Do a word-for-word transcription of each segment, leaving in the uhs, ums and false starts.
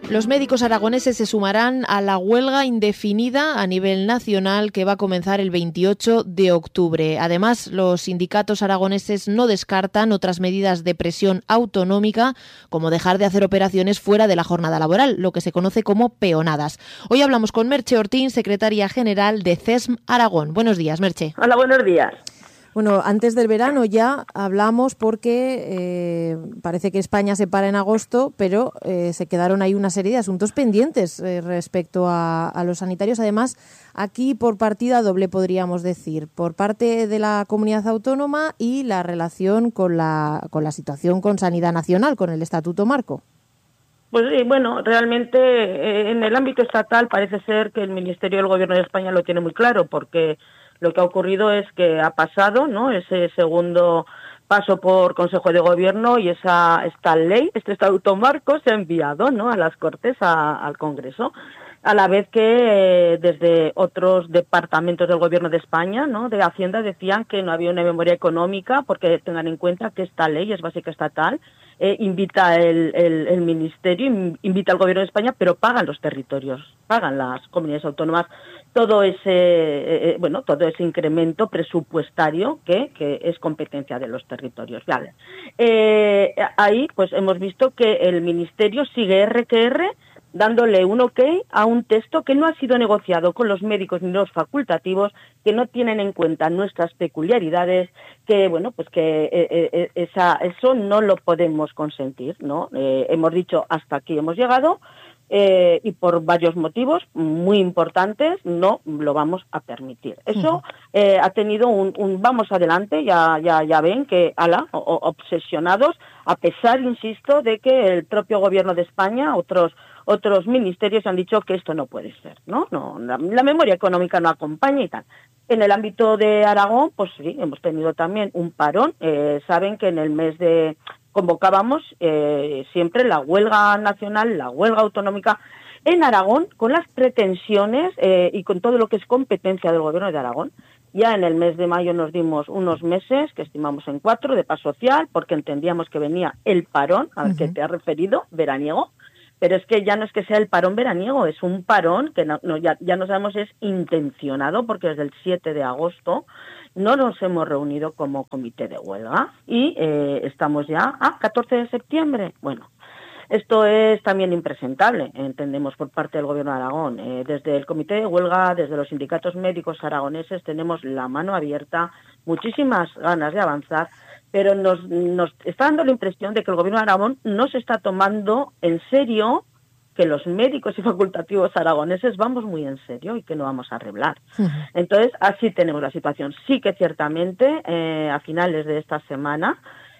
Los médicos aragoneses se sumarán a la huelga indefinida a nivel nacional que va a comenzar el veintiocho de octubre. Además, los sindicatos aragoneses no descartan otras medidas de presión autonómica, como dejar de hacer operaciones fuera de la jornada laboral, lo que se conoce como peonadas. Hoy hablamos con Merche Ortín, secretaria general de C E S M Aragón. Buenos días, Merche. Hola, buenos días. Bueno, antes del verano ya hablamos porque eh, parece que España se para en agosto, pero eh, se quedaron ahí una serie de asuntos pendientes eh, respecto a, a los sanitarios. Además, aquí por partida doble podríamos decir, por parte de la comunidad autónoma y la relación con la, con la situación con Sanidad Nacional, con el Estatuto Marco. Pues sí, bueno, realmente eh, en el ámbito estatal parece ser que el Ministerio del Gobierno de España lo tiene muy claro, porque lo que ha ocurrido es que ha pasado, ¿no?, ese segundo paso por Consejo de Gobierno y esa esta ley, este Estatuto Marco, se ha enviado, ¿no?, a las Cortes, a, al Congreso, a la vez que eh, desde otros departamentos del Gobierno de España, ¿no?, de Hacienda, decían que no había una memoria económica, porque tengan en cuenta que esta ley es básica estatal, eh, invita el, el, el Ministerio, invita al Gobierno de España, pero pagan los territorios, pagan las comunidades autónomas todo ese eh, bueno todo ese incremento presupuestario que, que es competencia de los territorios. Vale. Eh, ahí pues hemos visto que el Ministerio sigue R que R dándole un ok a un texto que no ha sido negociado con los médicos ni los facultativos, que no tienen en cuenta nuestras peculiaridades, que bueno pues que eh, eh, esa, eso no lo podemos consentir, ¿no? Eh, hemos dicho hasta aquí hemos llegado. Eh, y por varios motivos muy importantes no lo vamos a permitir. Eso eh, ha tenido un, un vamos adelante, ya ya ya ven que ala, o, obsesionados, a pesar, insisto, de que el propio Gobierno de España, otros otros ministerios han dicho que esto no puede ser, ¿no? No, la, la memoria económica no acompaña y tal. En el ámbito de Aragón, pues sí, hemos tenido también un parón. Eh, saben que en el mes de convocábamos eh, siempre la huelga nacional, la huelga autonómica en Aragón, con las pretensiones eh, y con todo lo que es competencia del Gobierno de Aragón. Ya en el mes de mayo nos dimos unos meses, que estimamos en cuatro, de paz social, porque entendíamos que venía el parón, al uh-huh. que te has referido, veraniego, pero es que ya no es que sea el parón veraniego, es un parón que no, no, ya, ya no sabemos si es intencionado, porque desde el siete de agosto no nos hemos reunido como comité de huelga y eh, estamos ya a catorce de septiembre. Bueno, esto es también impresentable, entendemos, por parte del Gobierno de Aragón. Eh, desde el comité de huelga, desde los sindicatos médicos aragoneses, tenemos la mano abierta, muchísimas ganas de avanzar, pero nos, nos está dando la impresión de que el Gobierno de Aragón no se está tomando en serio, que los médicos y facultativos aragoneses vamos muy en serio y que no vamos a arreglar. Uh-huh. Entonces, así tenemos la situación. Sí que ciertamente, eh, a finales de esta semana,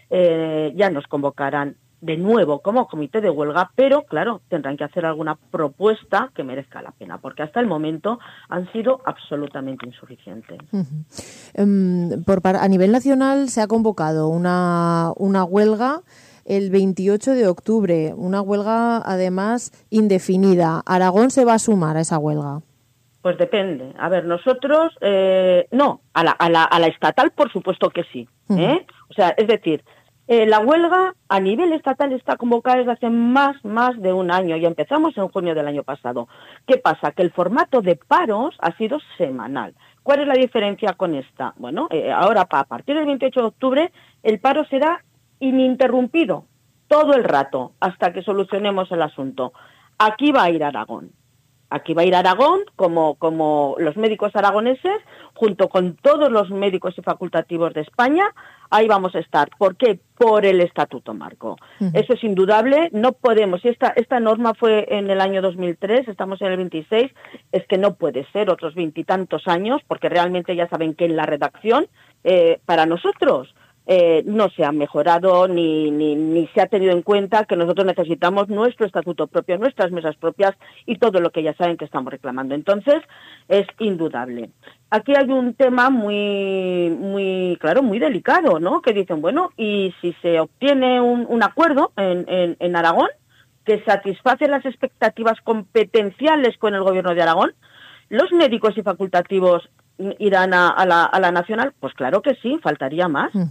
eh, ya nos convocarán de nuevo como comité de huelga, pero claro, tendrán que hacer alguna propuesta que merezca la pena, porque hasta el momento han sido absolutamente insuficientes. Uh-huh. Um, por, a nivel nacional se ha convocado una, una huelga el veintiocho de octubre, una huelga además indefinida. ¿Aragón se va a sumar a esa huelga? Pues depende. A ver, nosotros, eh, no, a la, a, la, a la estatal por supuesto que sí. ¿eh? Uh-huh. O sea, es decir, eh, la huelga a nivel estatal está convocada desde hace más, más de un año. Ya empezamos en junio del año pasado. ¿Qué pasa? Que el formato de paros ha sido semanal. ¿Cuál es la diferencia con esta? Bueno, eh, ahora a partir del veintiocho de octubre el paro será ininterrumpido todo el rato hasta que solucionemos el asunto. Aquí va a ir Aragón. Aquí va a ir Aragón como, como los médicos aragoneses, junto con todos los médicos y facultativos de España. Ahí vamos a estar. ¿Por qué? Por el Estatuto Marco. Uh-huh. Eso es indudable. No podemos. Y esta, esta norma fue en el año dos mil tres, estamos en el veintiséis. Es que no puede ser otros veintitantos años, porque realmente ya saben que en la redacción, eh, para nosotros, Eh, no se ha mejorado ni, ni, ni se ha tenido en cuenta que nosotros necesitamos nuestro estatuto propio, nuestras mesas propias y todo lo que ya saben que estamos reclamando. Entonces, es indudable. Aquí hay un tema muy, muy claro, muy delicado, ¿no? Que dicen, bueno, y si se obtiene un, un acuerdo en, en, en Aragón que satisface las expectativas competenciales con el Gobierno de Aragón, ¿los médicos y facultativos irán a, a, la, a la nacional? Pues claro que sí, faltaría más. Uh-huh.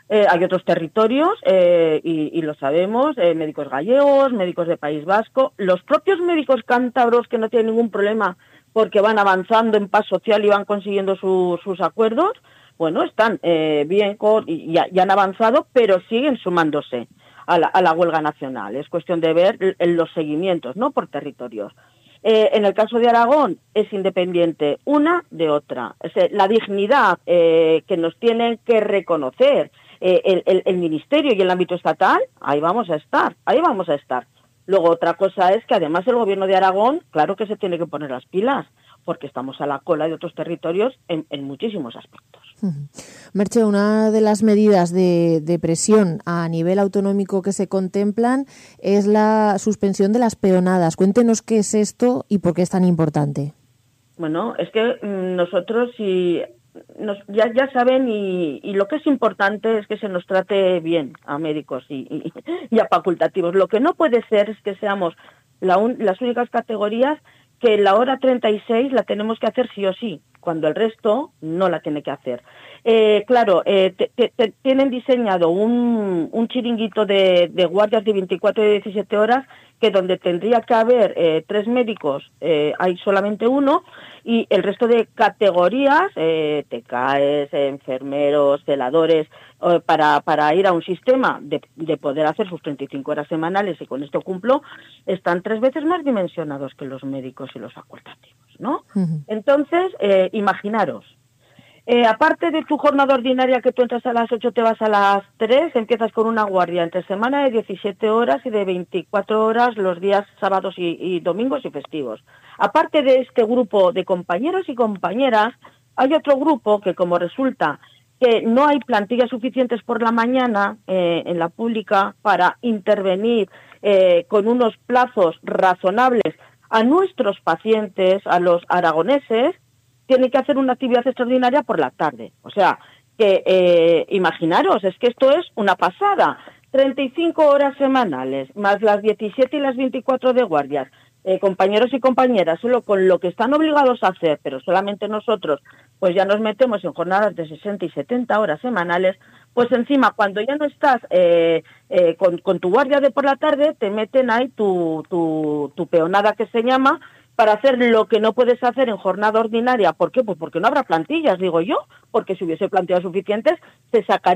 Eh, hay otros territorios, eh, y, y lo sabemos, eh, médicos gallegos, médicos de País Vasco, los propios médicos cántabros que no tienen ningún problema porque van avanzando en paz social y van consiguiendo su, sus acuerdos, bueno, están eh, bien con, y, y han avanzado, pero siguen sumándose a la, a la huelga nacional. Es cuestión de ver los seguimientos, ¿no?, por territorios. Eh, en el caso de Aragón es independiente una de otra. Es decir, la dignidad eh, que nos tienen que reconocer eh, el, el, el Ministerio y el ámbito estatal, ahí vamos a estar, ahí vamos a estar. Luego otra cosa es que además el Gobierno de Aragón, claro que se tiene que poner las pilas, porque estamos a la cola de otros territorios en, en muchísimos aspectos. Uh-huh. Merche, una de las medidas de, de presión a nivel autonómico que se contemplan es la suspensión de las peonadas. Cuéntenos qué es esto y por qué es tan importante. Bueno, es que mmm, nosotros si nos, ya, ya saben y, y lo que es importante es que se nos trate bien a médicos y, y, y a facultativos. Lo que no puede ser es que seamos la un, las únicas categorías que la hora treinta y seis la tenemos que hacer sí o sí, cuando el resto no la tiene que hacer. Eh, claro, eh, te, te, te tienen diseñado un, un chiringuito de, de guardias de veinticuatro y diecisiete horas que donde tendría que haber eh, tres médicos, eh, hay solamente uno, y el resto de categorías, eh, T K Es, eh, enfermeros, celadores, eh, para, para ir a un sistema de, de poder hacer sus treinta y cinco horas semanales, y con esto cumplo, están tres veces más dimensionados que los médicos y los facultativos, ¿no? Uh-huh. Entonces, eh, imaginaros, Eh, aparte de tu jornada ordinaria que tú entras a las ocho, te vas a las tres, empiezas con una guardia entre semana de diecisiete horas y de veinticuatro horas los días sábados y, y domingos y festivos. Aparte de este grupo de compañeros y compañeras, hay otro grupo que, como resulta que no hay plantillas suficientes por la mañana eh, en la pública para intervenir eh, con unos plazos razonables a nuestros pacientes, a los aragoneses, tiene que hacer una actividad extraordinaria por la tarde. O sea, que eh, imaginaros, es que esto es una pasada. treinta y cinco horas semanales, más las diecisiete y las veinticuatro de guardias. Eh, compañeros y compañeras, solo con lo que están obligados a hacer, pero solamente nosotros, pues ya nos metemos en jornadas de sesenta y setenta horas semanales, pues encima, cuando ya no estás eh, eh, con, con tu guardia de por la tarde, te meten ahí tu, tu, tu peonada, que se llama, para hacer lo que no puedes hacer en jornada ordinaria. ¿Por qué? Pues porque no habrá plantillas, digo yo, porque si hubiese plantillas suficientes, se sacaría